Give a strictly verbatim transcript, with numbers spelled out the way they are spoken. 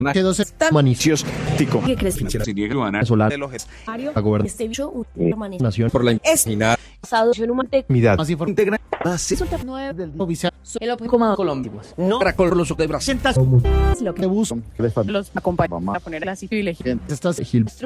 G doce Manicios Tico ¿Qué crees? Solar De los La gobernación este bicho permanece. por la Es infinidad pasado en un mate. más información Resulta nueve del oficial el como Colombia. no para con los que Brasil Lo que de bus los acompaña a poner las privilegios. estas Gil